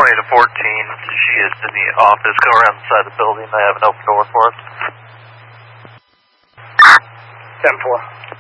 to 14. She is in the office. Go around the side of the building. They have an open door for us. 10-4.